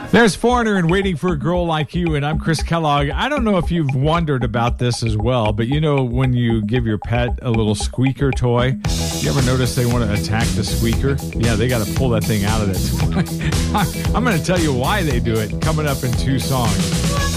There's Foreigner and Waiting for a Girl Like You, and I'm Chris Kellogg. I don't know if you've wondered about this as well, but you know when you give your pet a little squeaker toy, you ever notice they want to attack the squeaker? Yeah, they got to pull that thing out of it. I'm going to tell you why they do it coming up in 2 songs.